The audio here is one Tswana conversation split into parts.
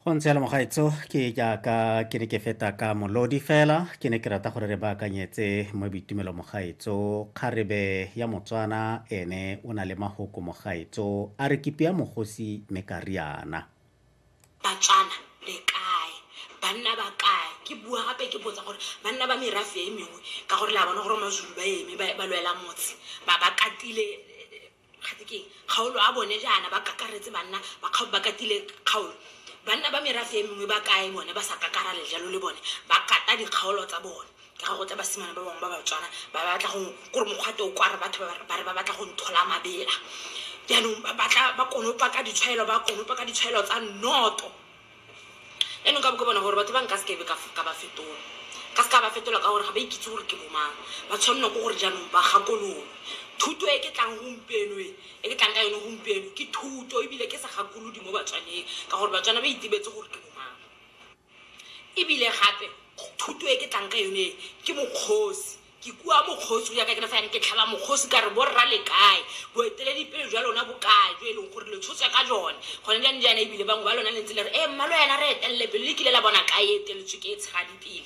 Go ntse ya le mogaetso ke jaaka ke ne ke feta ka molodi fela ke ne ke rata gore re baakanyetse mo boitumelo mogaetso kgarebe ya motswana ene o na le mahoko mogaetso a re kipia mogosi mekariana batswana le kae banna ba kae ke bua gape ke botsa gore banna ba merafe e mengwe ka gore la bona gore mazulu ba eme ba lwela motse ba katile gate ke kgaolo a bone jana ba kakaretse banna ba katile kgaolo banna ba merafe e mengwe ba kae bone ba sa kakara lejalo le bone ba kata dikgaolo tsa bone ke ga go tla basimane ba bangwe ba batswana ba batla go gore mokgwate o kware batho ba re ba batla go nthola mabela jaanong ba batla ba konopa ka ditshwaelo tsa noto eno ka bo bona gore batho ba nka sekebe ka ba fetola ka gore ga ba ikitse gore ke bomang ba tshwanela go gore jaanong ba gakololo thuto e ke tlang gompieno e ke tlang ka yone gompieno ke thuto ebile ke sa gakolodi mo batswaneng ka gore batswana ba itebetse gore ke bomang ebile gape thuto e ke tlang ka yone ke mokgosi ke kua mokgosi ya ka ke fane ke tlhaba mokgosi ka re borra le kae boeteledipele jwa lona bokae jo e leng gore le tshotse ka jone gone jana ebile bangwe ba lona le ntse le re mmalo yena re etelele pele le kile la bona kae eteletswe ke e tshadipele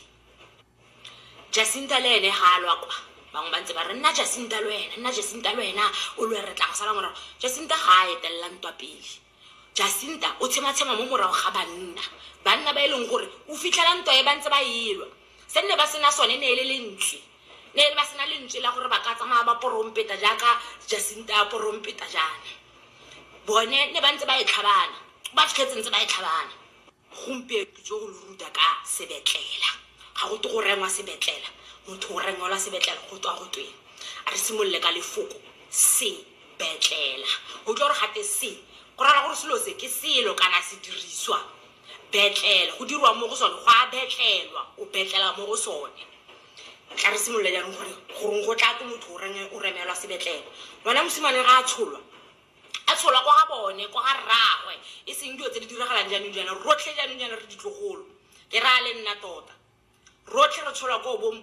Jacinta le ene ga alwa kwa bangwe ba ntse ba re nna Jacinta le wena o lwe re tla go sala morago Jacinta ga a etelela ntwa pele Jacinta o tshema mo morago ga banna ba e leng gore o fitlhela ntwa e ba ntse ba ilwa se nne ba sena sone ne ele lentswe ne ba sena lentswe la gore ba ka tsamaya ba porompeta jaaka Jacinta a porompeta jana bone ne ba ntse ba e tlhabana ba fitlhetse ntse ba e tlhabana gompieno ke jo go ruta ka sebetlela ga go to go rengwa sebetlela motho o rengola sebetlela go tswa go tweng a re simolle ka lefoko sebetlela go tlo re gate se go rara gore selo se ke selo kana se diriswa betlela go dirwa mo go sone go a betlelwa o betlela mo go sone tla re simolle jaanong gore go tla tlo motho o remelwa sebetlela ngwana mosimane ga a tsholwa kwa ga bone kwa ga rragwe e seng dilo tse di diragalang jaanong rotlhe jaanong re ditlogolo ke ra le nna tota rotlhe re tsholwa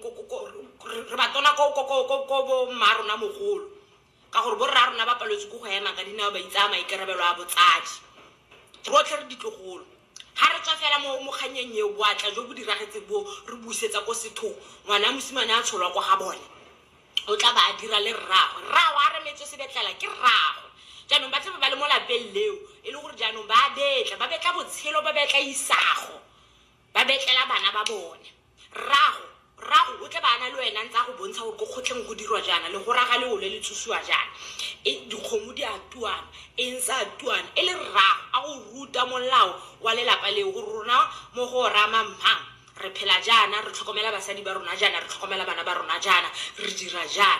re batona ko bo marona mogolo ka gore bo rra rona ba paletswe go ema ka dinao ba itsaya maikarabelo a botsadi rotlhe re ditlogolo ha re tswa fela mo ganyeng eo boatla jo bo diragetse bo re busetsa ko sethong ngwana mosimane a tsholwa kwa ga bone o tla ba a dira le rragwe a remetse sebetlela ke rragwe jaanong ba tla ba le mo lapeng leo e le gore jaanong ba betla botshelo ba betla isago ba betlela bana ba bone rrago o tla bana le wena ntse a go bontsha gore go kgotleng go dirwa jana le go raga le ole le tsusiwa jana dikgomo di a tuana eng sa tuana e le rrago a go ruta molao wa lelapa leo go rona mo go ramamphang re phela jana re tlhokomela basadi ba rona jana re tlhokomela bana ba rona jana re dira jana